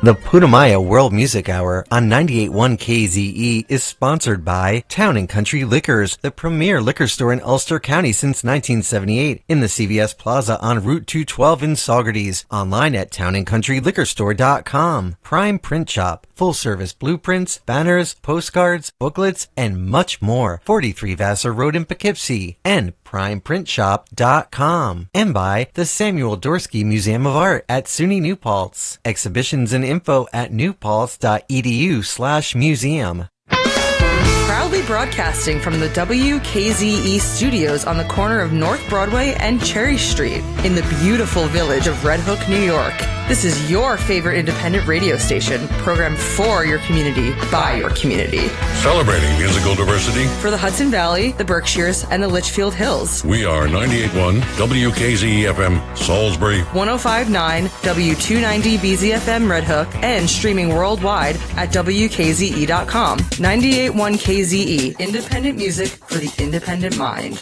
The Putumayo World Music Hour on 98.1 KZE is sponsored by Town & Country Liquors, the premier liquor store in Ulster County since 1978, in the CVS Plaza on Route 212 in Saugerties, online at townandcountryliquorstore.com. Prime Print Shop, full-service blueprints, banners, postcards, booklets, and much more. 43 Vassar Road in Poughkeepsie, and primeprintshop.com. And by the Samuel Dorsky Museum of Art at SUNY New Paltz. Exhibitions and info at newpaltz.edu/museum. Proudly broadcasting from the WKZE studios on the corner of North Broadway and Cherry Street in the beautiful village of Red Hook, New York. This is your favorite independent radio station, programmed for your community, by your community. Celebrating musical diversity for the Hudson Valley, the Berkshires, and the Litchfield Hills. We are 98.1 WKZE-FM, Salisbury, 105.9 W290BZFM Red Hook, and streaming worldwide at WKZE.com. 98.1 KZE, independent music for the independent mind.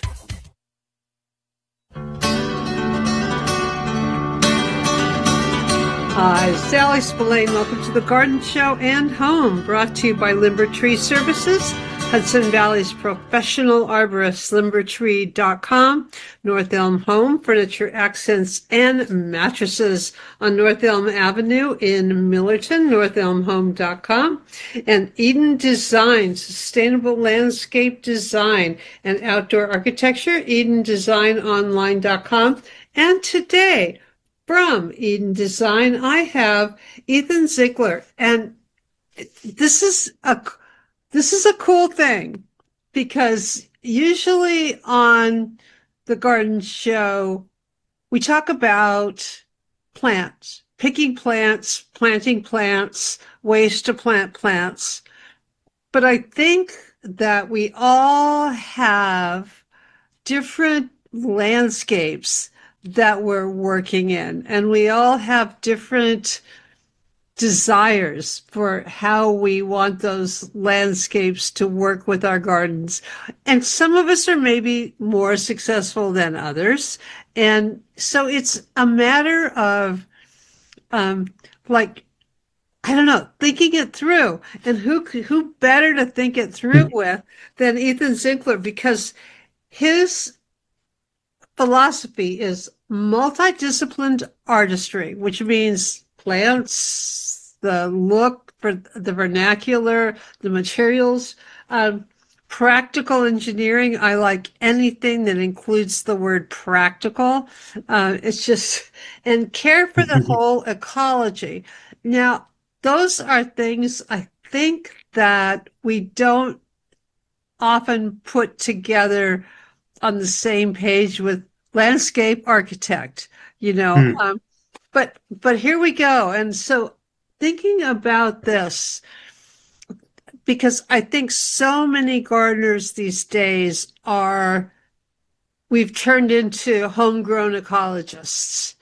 Hi, Sally Spillane. Welcome to the Garden Show and Home, brought to you by Limber Tree Services, Hudson Valley's professional arborist, limbertree.com, North Elm Home, furniture, accents, and mattresses on North Elm Avenue in Millerton, northelmhome.com, and Eden Design, sustainable landscape design and outdoor architecture, edendesignonline.com. And today, from Eden Design, I have Ethan Ziegler, and this is a cool thing, because usually on the Garden Show, we talk about plants, picking plants, planting plants, ways to plant plants. But I think that we all have different landscapes that we're working in, and we all have different desires for how we want those landscapes to work with our gardens. And some of us are maybe more successful than others. And so it's a matter of, thinking it through. And who better to think it through with than Ethan Ziegler, because his philosophy is multidisciplined artistry, which means plants, the look for the vernacular, the materials, practical engineering. I like anything that includes the word practical. It's just, and care for the whole ecology. Now, those are things I think that we don't often put together on the same page with landscape architect, but here we go. And so thinking about this, because I think so many gardeners these days we've turned into homegrown ecologists.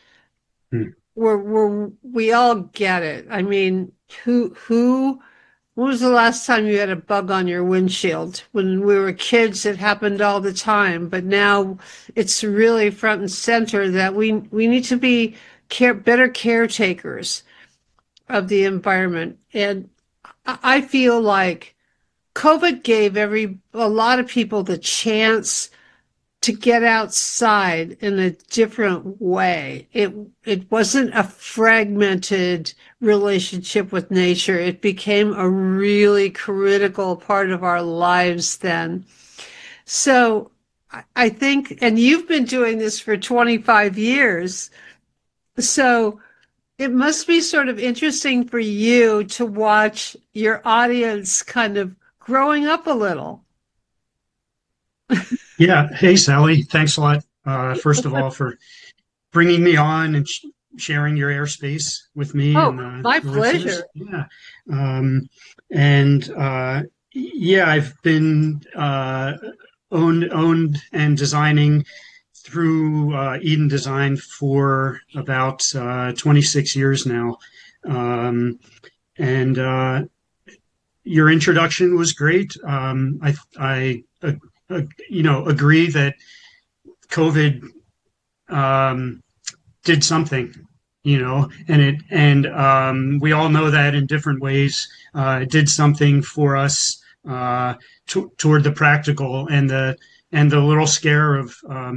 We all get it. I mean, when was the last time you had a bug on your windshield? When we were kids, it happened all the time, but now it's really front and center that we need to be better caretakers of the environment. And I feel like COVID gave a lot of people the chance to get outside in a different way. It wasn't a fragmented relationship with nature. It became a really critical part of our lives then. So I think, and you've been doing this for 25 years, so it must be sort of interesting for you to watch your audience kind of growing up a little. Yeah. Hey, Sally. Thanks a lot, first of all, for bringing me on and sharing your airspace with me. Oh, and, my pleasure. Yeah. I've been owned and designing through Eden Design for about 26 years now. Your introduction was great. I agree that COVID did something, we all know that in different ways. It did something for us toward the practical and the little scare of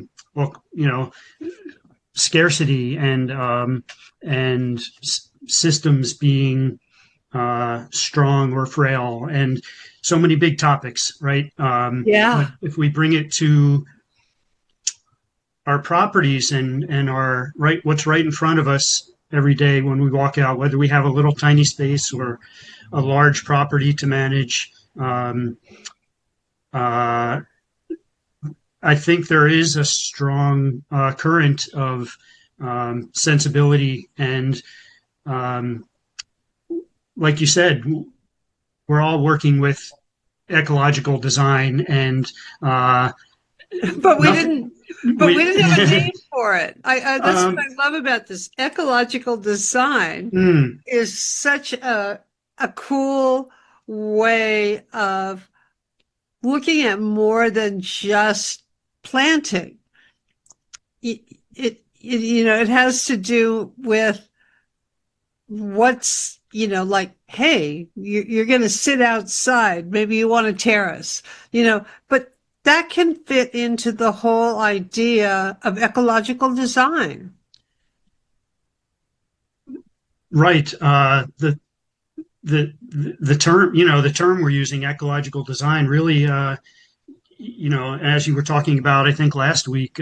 scarcity and systems being strong or frail, and so many big topics, right? Yeah. But if we bring it to our properties and what's right in front of us every day when we walk out, whether we have a little tiny space or a large property to manage, I think there is a strong current of sensibility and, like you said, we're all working with ecological design, and but we didn't have a name for it. That's what I love about this. Ecological design is such a cool way of looking at more than just planting. It has to do with what's, like, hey, you're going to sit outside. Maybe you want a terrace, but that can fit into the whole idea of ecological design. Right. The term, the term we're using, ecological design, really, as you were talking about, I think last week,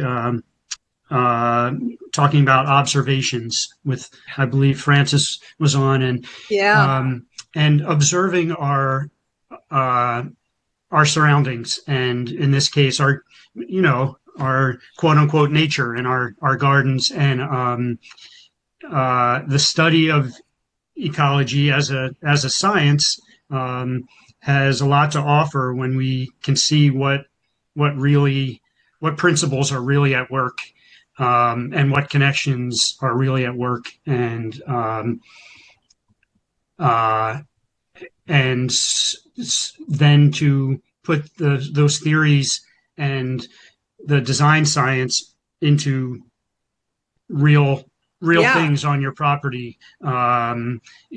talking about observations with, I believe Francis was on, and and observing our surroundings, and in this case, our quote unquote nature and our gardens, and the study of ecology as a science has a lot to offer when we can see what principles are really at work, and what connections are really at work, and then to put those theories and the design science into real things on your property, and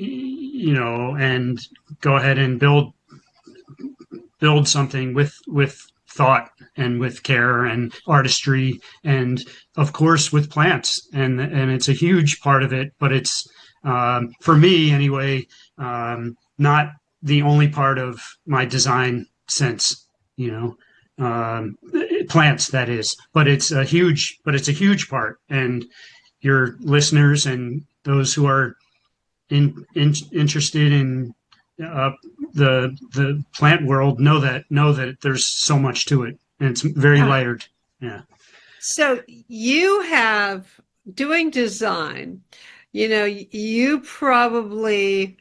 go ahead and build something with thought and with care and artistry, and of course with plants, and it's a huge part of it, but it's for me anyway, not the only part of my design sense, plants, that is, but it's a huge part. And your listeners and those who are interested in the plant world know that there's so much to it, and it's very layered. Yeah. So you have, doing design, you probably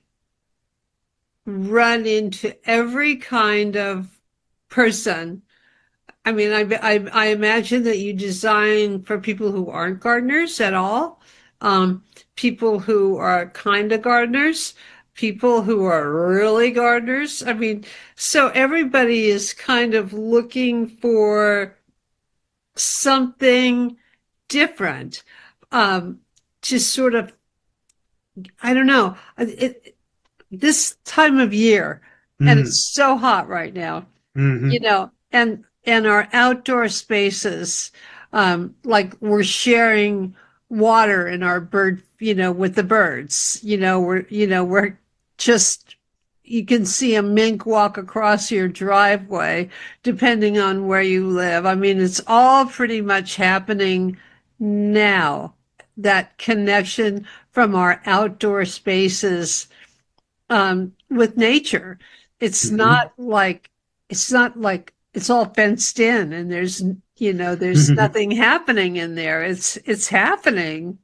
run into every kind of person. I mean, I imagine that you design for people who aren't gardeners at all, people who are kind of gardeners, people who are really gardeners. I mean, so everybody is kind of looking for something different, to sort of, I don't know, this time of year, and it's so hot right now, and our outdoor spaces, like we're sharing water in our bird, with the birds, we're just, you can see a mink walk across your driveway, depending on where you live. I mean, it's all pretty much happening now, that connection from our outdoor spaces, with nature. It's not like it's all fenced in and there's nothing happening in there. It's happening.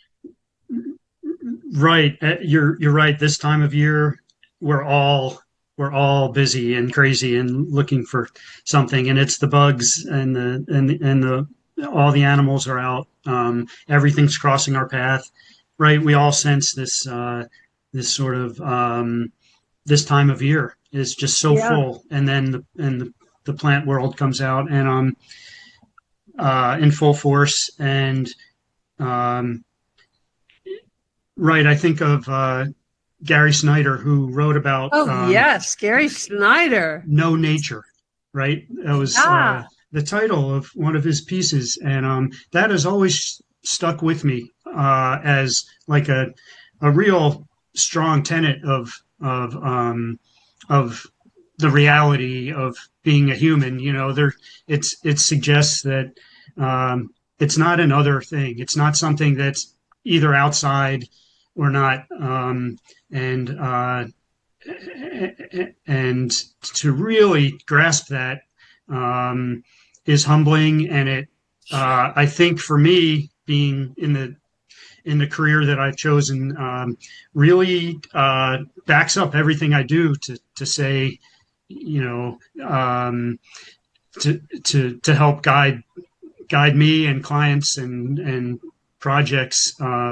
Right. You're right. This time of year, we're all busy and crazy and looking for something, and it's the bugs and the all the animals are out. Everything's crossing our path. Right. We all sense this sort of this time of year is just so full, and then the plant world comes out and in full force, and Right. I think of Gary Snyder, who wrote about yes, Gary Snyder. No Nature, right? That was the title of one of his pieces. And that has always stuck with me as like a real strong tenet of the reality of being a human. It suggests that it's not another thing. It's not something that's either outside or not. And to really grasp that is humbling. And it, I think for me, being in the career that I've chosen, really backs up everything I do to say, to help guide me and clients and projects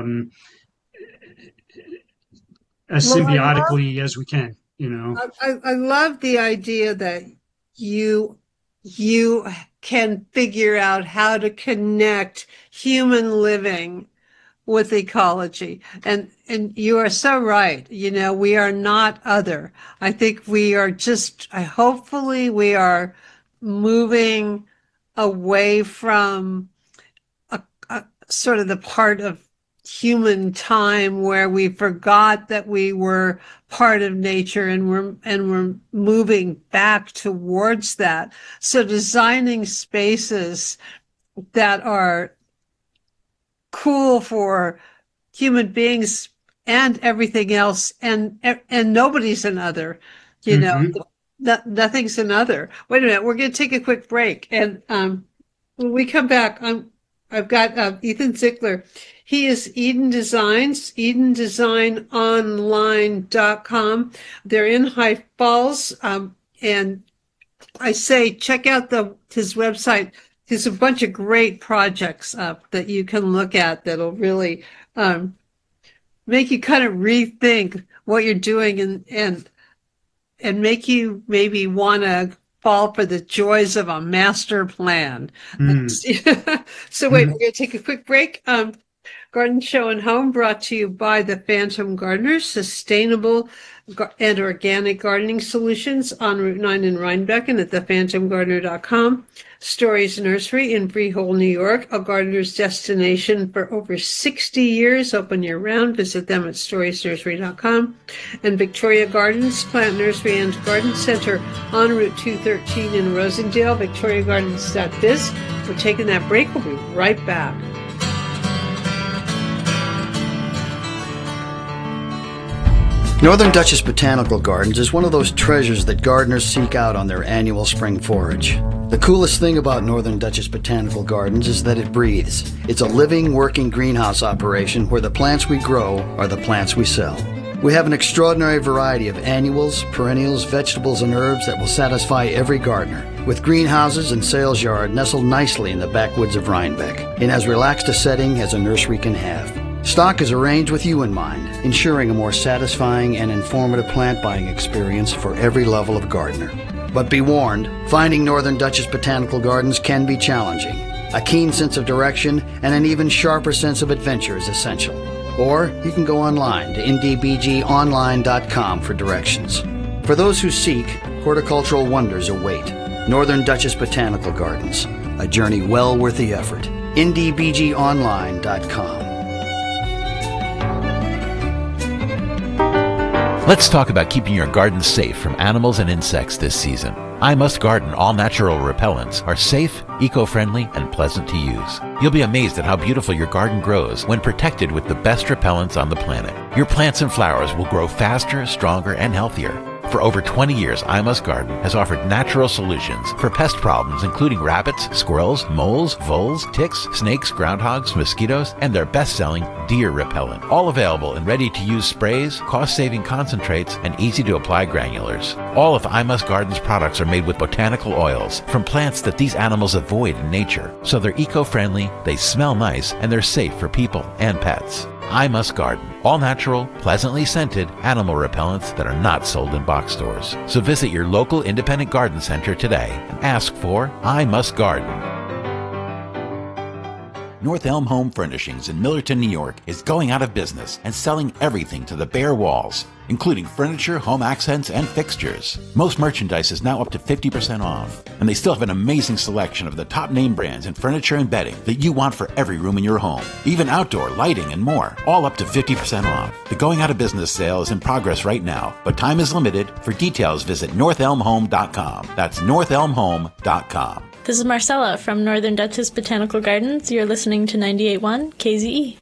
as symbiotically as we can. I love the idea that you can figure out how to connect human living with ecology. And you are so right. We are not other. I think we are hopefully we are moving away from a sort of the part of human time where we forgot that we were part of nature, and we're moving back towards that. So designing spaces that are cool for human beings and everything else, and nobody's an other, nothing's an other. Wait a minute, we're going to take a quick break, and when we come back, I've got Ethan Zinkler. He is Eden Designs, EdenDesignOnline.com. They're in High Falls, and I say check out his website. There's a bunch of great projects that you can look at that'll really make you kind of rethink what you're doing and make you maybe want to fall for the joys of a master plan. So wait, we're going to take a quick break. Garden Show and Home brought to you by the Phantom Gardeners, sustainable and organic gardening solutions on Route 9 in Rhinebeck and at thephantomgardener.com. Stories Nursery in Freehold, New York, a gardener's destination for over 60 years, open year-round. Visit them at storiesnursery.com. And Victoria Gardens, Plant Nursery and Garden Center on Route 213 in Rosendale, victoriagardens.biz. We're taking that break. We'll be right back. Northern Duchess Botanical Gardens is one of those treasures that gardeners seek out on their annual spring forage. The coolest thing about Northern Duchess Botanical Gardens is that it breathes. It's a living, working greenhouse operation where the plants we grow are the plants we sell. We have an extraordinary variety of annuals, perennials, vegetables, and herbs that will satisfy every gardener, with greenhouses and sales yard nestled nicely in the backwoods of Rhinebeck, in as relaxed a setting as a nursery can have. Stock is arranged with you in mind, ensuring a more satisfying and informative plant buying experience for every level of gardener. But be warned, finding Northern Duchess Botanical Gardens can be challenging. A keen sense of direction and an even sharper sense of adventure is essential. Or you can go online to ndbgonline.com for directions. For those who seek, horticultural wonders await. Northern Duchess Botanical Gardens, a journey well worth the effort. ndbgonline.com. Let's talk about keeping your garden safe from animals and insects this season. I Must Garden all-natural repellents are safe, eco-friendly, and pleasant to use. You'll be amazed at how beautiful your garden grows when protected with the best repellents on the planet. Your plants and flowers will grow faster, stronger, and healthier. For over 20 years, I Must Garden has offered natural solutions for pest problems including rabbits, squirrels, moles, voles, ticks, snakes, groundhogs, mosquitoes, and their best-selling deer repellent. All available in ready-to-use sprays, cost-saving concentrates, and easy-to-apply granulars. All of I Must Garden's products are made with botanical oils from plants that these animals avoid in nature. So they're eco-friendly, they smell nice, and they're safe for people and pets. I Must Garden. All natural, pleasantly scented animal repellents that are not sold in box stores. So visit your local independent garden center today and ask for I Must Garden. North Elm Home Furnishings in Millerton, New York is going out of business and selling everything to the bare walls, including furniture, home accents, and fixtures. Most merchandise is now up to 50% off, and they still have an amazing selection of the top name brands in furniture and bedding that you want for every room in your home, even outdoor lighting and more, all up to 50% off. The going out of business sale is in progress right now, but time is limited. For details, visit northelmhome.com. That's northelmhome.com. This is Marcella from Northern Dutchess Botanical Gardens. You're listening to 98.1 KZE.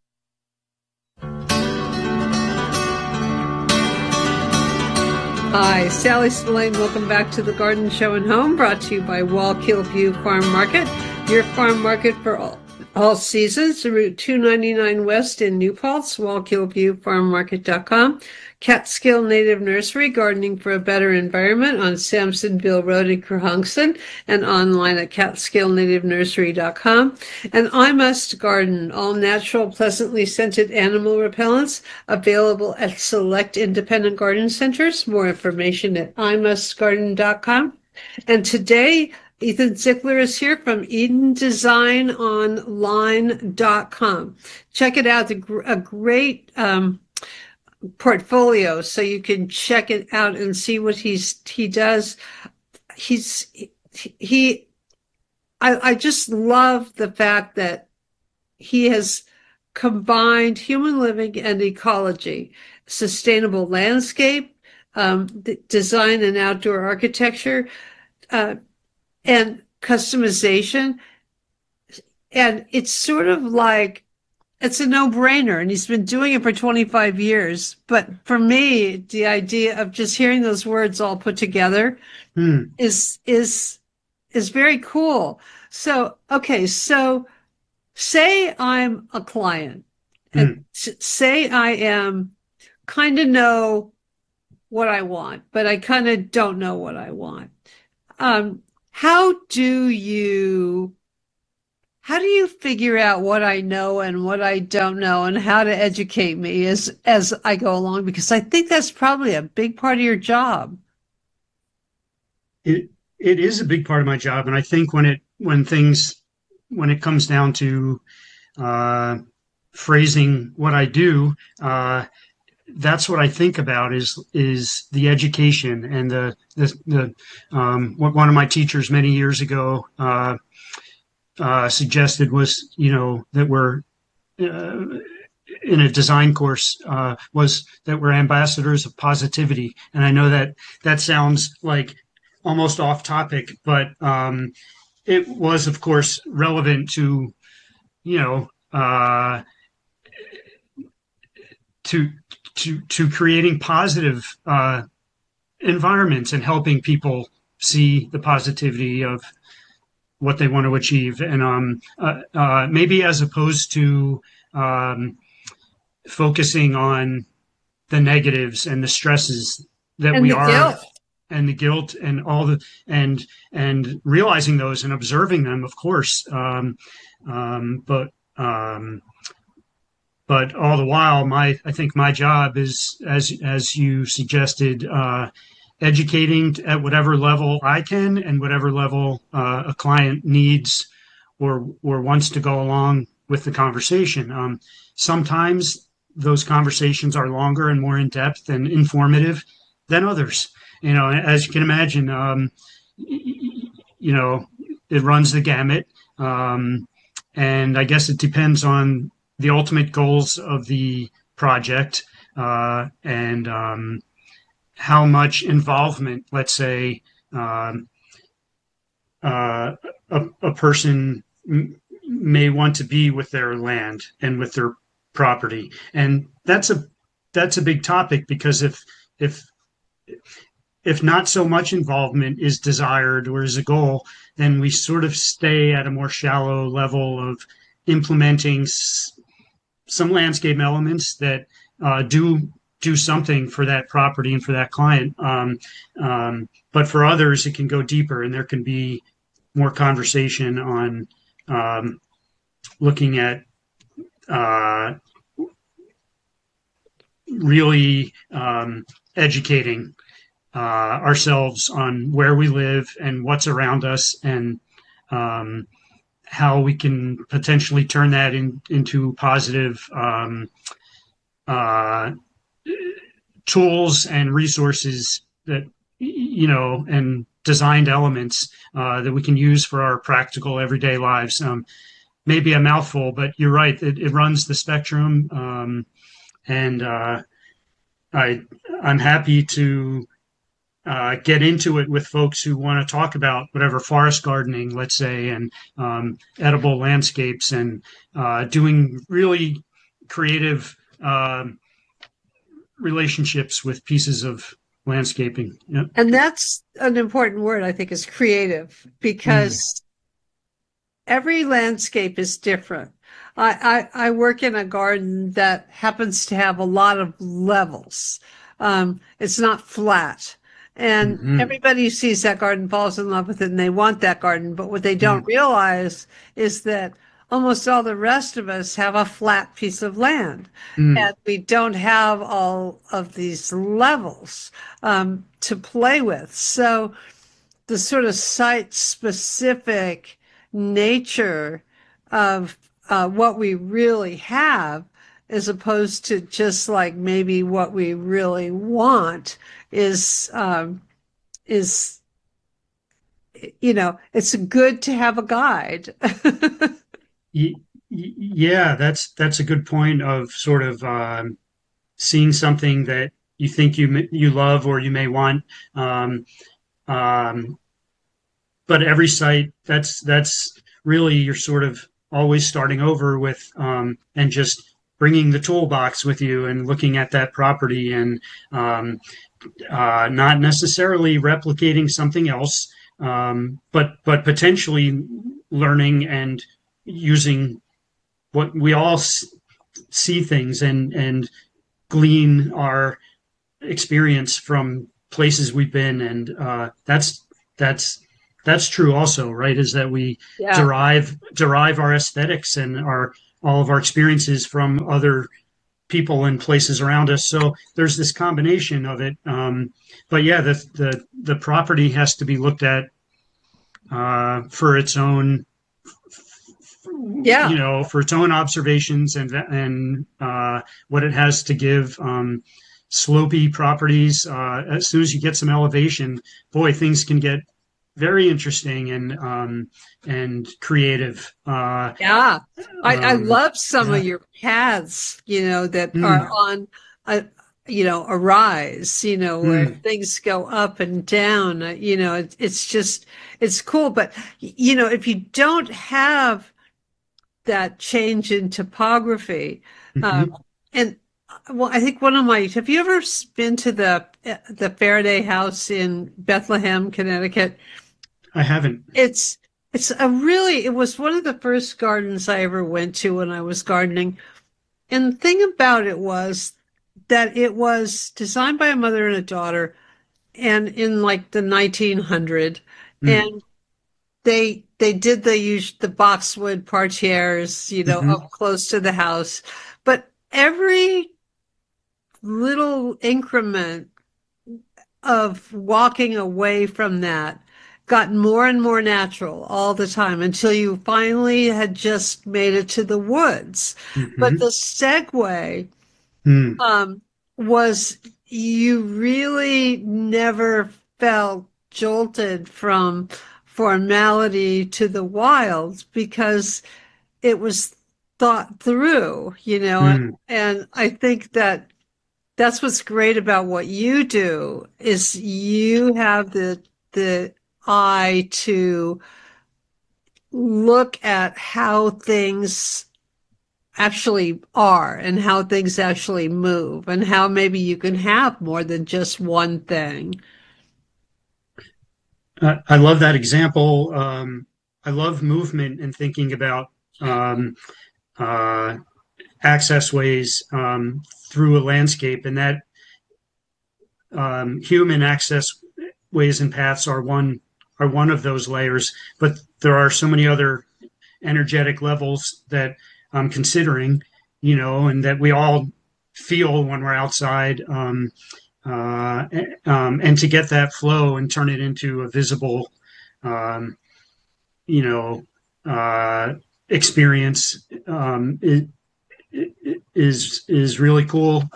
Hi, Sally Spillane. Welcome back to the Garden Show and Home, brought to you by Wallkill View Farm Market, your farm market for all seasons. Route 299 West in New Paltz, wallkillviewfarmmarket.com. Catskill Native Nursery, gardening for a better environment on Samsonville Road in Kerhonkson, and online at catskillnativenursery.com. And I Must Garden, all natural, pleasantly scented animal repellents, available at select independent garden centers. More information at imustgarden.com. And today, Ethan Zickler is here from EdenDesignOnline.com. Check it out, a great portfolio, so you can check it out and see what he does. I just love the fact that he has combined human living and ecology, sustainable landscape, design and outdoor architecture, and customization. And it's sort of like, it's a no-brainer, and he's been doing it for 25 years. But for me, the idea of just hearing those words all put together is very cool. So, okay, so say I'm a client, and say I am kind of know what I want, but I kind of don't know what I want. How do you figure out what I know and what I don't know, and how to educate me as I go along? Because I think that's probably a big part of your job. It is a big part of my job, and I think when it comes down to phrasing what I do, that's what I think about is the education and the what one of my teachers many years ago suggested was, that we're in a design course, was that we're ambassadors of positivity. And I know that sounds like almost off topic, but it was, of course, relevant to, to creating positive environments and helping people see the positivity of what they want to achieve. And maybe as opposed to focusing on the negatives and the stresses that we are, guilt. And the guilt and all the, and realizing those and observing them, of course. But all the while, I think my job is, as you suggested, educating at whatever level I can and whatever level a client needs or wants to go along with the conversation. Sometimes those conversations are longer and more in-depth and informative than others. As you can imagine, it runs the gamut. And I guess it depends on the ultimate goals of the project and how much involvement, let's say, a person may want to be with their land and with their property. And that's a big topic, because if not so much involvement is desired or is a goal, then we sort of stay at a more shallow level of implementing some landscape elements that do something for that property and for that client. But for others, it can go deeper, and there can be more conversation on looking at really educating ourselves on where we live and what's around us, and how we can potentially turn that into positive tools and resources that, and designed elements that we can use for our practical everyday lives. Maybe a mouthful, but you're right. It runs the spectrum. And I'm happy to get into it with folks who want to talk about whatever forest gardening, let's say, and edible landscapes, and doing really creative relationships with pieces of landscaping. Yep. And that's an important word, I think, is creative, because every landscape is different. I work in a garden that happens to have a lot of levels. It's not flat. And everybody who sees that garden falls in love with it, and they want that garden. But what they don't realize is that almost all the rest of us have a flat piece of land, and we don't have all of these levels to play with. So the sort of site-specific nature of what we really have, as opposed to just like maybe what we really want, is it's good to have a guide. Yeah, that's a good point of sort of seeing something that you think you love or you may want. But every site, that's really, you're sort of always starting over with, and just bringing the toolbox with you and looking at that property, and not necessarily replicating something else, but potentially learning and using what we all see things and glean our experience from places we've been. And that's true also, right? Is that we derive our aesthetics and all of our experiences from other people and places around us. So there's this combination of it. But yeah, the property has to be looked at for its own, for its own observations and what it has to give. Slopey properties, as soon as you get some elevation, boy, things can get very interesting and creative. I love some of your paths, that are on a rise, where things go up and down. It's cool. But if you don't have that change in topography, and well, I think have you ever been to the Faraday House in Bethlehem, Connecticut? I haven't. It was one of the first gardens I ever went to when I was gardening. And the thing about it was that it was designed by a mother and a daughter, and in like the 1900s, and they did the boxwood portieres, up close to the house. But every little increment of walking away from that got more and more natural all the time, until you finally had just made it to the woods. But the segue was, you really never felt jolted from formality to the wild, because it was thought through, and I think that's what's great about what you do, is you have the eye to look at how things actually are and how things actually move, and how maybe you can have more than just one thing. I love that example. I love movement and thinking about access ways through a landscape, and that human access ways and paths are one of those layers. But there are so many other energetic levels that I'm considering, and that we all feel when we're outside, and to get that flow and turn it into a visible, experience is really cool.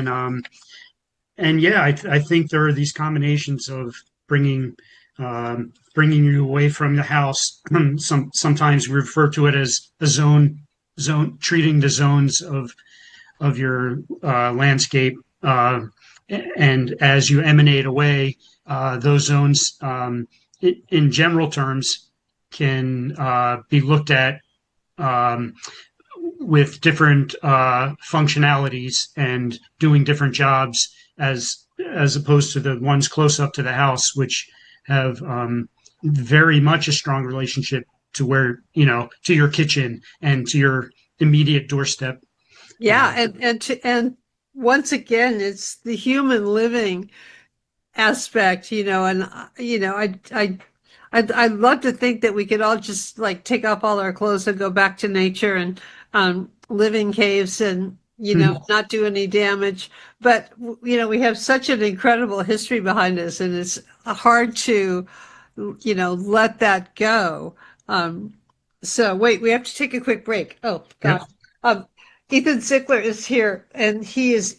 And yeah, I think there are these combinations of bringing you away from the house. Sometimes we refer to it as a zone, treating the zones of your landscape. And as you emanate away, those zones, in general terms, can be looked at with different functionalities and doing different jobs as opposed to the ones close up to the house, which have very much a strong relationship to where, to your kitchen and to your immediate doorstep. Yeah. And once again, it's the human living aspect, and, I'd love to think that we could all just like take off all our clothes and go back to nature and live in caves and, not do any damage. But, we have such an incredible history behind us, and it's hard to, let that go. So wait, we have to take a quick break. Oh, God. Yep. Ethan Zinkler is here, and he is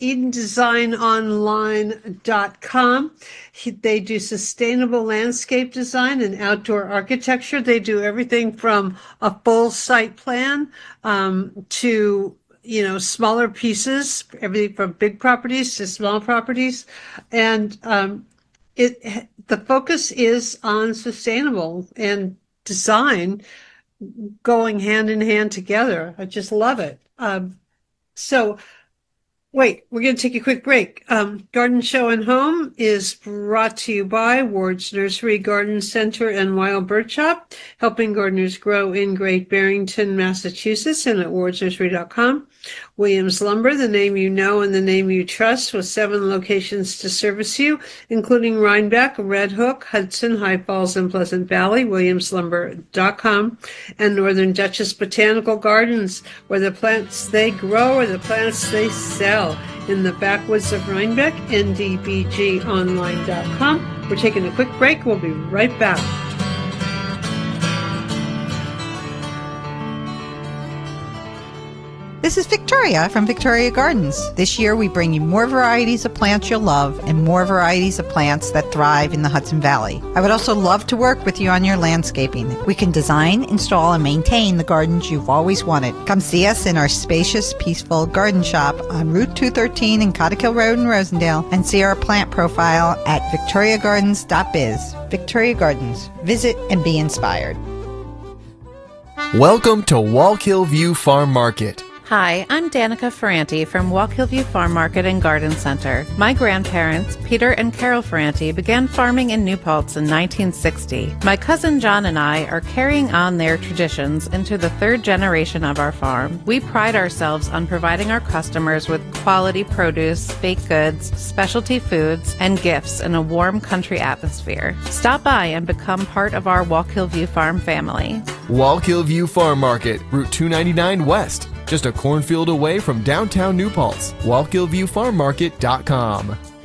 EdenDesignOnline.com. They do sustainable landscape design and outdoor architecture. They do everything from a full site plan to, smaller pieces, everything from big properties to small properties. And the focus is on sustainable and design going hand in hand together. I just love it. So wait, we're going to take a quick break. Garden Show and Home is brought to you by Ward's Nursery Garden Center and Wild Bird Shop, helping gardeners grow in Great Barrington, Massachusetts, and at wardsnursery.com. Williams Lumber, the name you know and the name you trust, with 7 locations to service you, including Rhinebeck, Red Hook, Hudson, High Falls, and Pleasant Valley, williamslumber.com, and Northern Duchess Botanical Gardens, where the plants they grow are the plants they sell. In the backwoods of Rhinebeck, ndbgonline.com. We're taking a quick break. We'll be right back. This is Victoria from Victoria Gardens. This year we bring you more varieties of plants you'll love and more varieties of plants that thrive in the Hudson Valley. I would also love to work with you on your landscaping. We can design, install, and maintain the gardens you've always wanted. Come see us in our spacious, peaceful garden shop on Route 213 in Cottikill Road in Rosendale, and see our plant profile at victoriagardens.biz. Victoria Gardens. Visit and be inspired. Welcome to Wallkill View Farm Market. Hi, I'm Danica Ferranti from Wallkill View Farm Market and Garden Center. My grandparents, Peter and Carol Ferranti, began farming in New Paltz in 1960. My cousin John and I are carrying on their traditions into the 3rd generation of our farm. We pride ourselves on providing our customers with quality produce, baked goods, specialty foods, and gifts in a warm country atmosphere. Stop by and become part of our Wallkill View Farm family. Wallkill View Farm Market, Route 299 West. Just a cornfield away from downtown New Paltz. WallkillViewFarmMarket.com.